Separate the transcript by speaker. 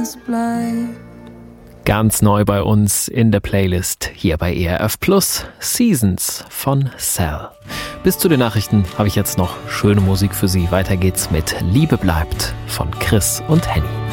Speaker 1: es bleibt.
Speaker 2: Ganz neu bei uns in der Playlist hier bei ERF Plus, Seasons von Cell. Bis zu den Nachrichten habe ich jetzt noch schöne Musik für Sie. Weiter geht's mit Liebe bleibt von Chris und Henny.